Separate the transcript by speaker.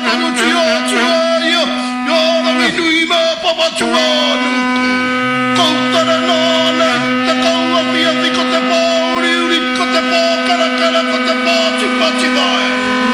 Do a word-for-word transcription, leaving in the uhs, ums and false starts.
Speaker 1: Ano chua chua yo yo na mi nui ma papa chua nu kau tara no na ta kau a pia ti ko te pā uri uri ko te pā kara kara ko te pā chipa chipa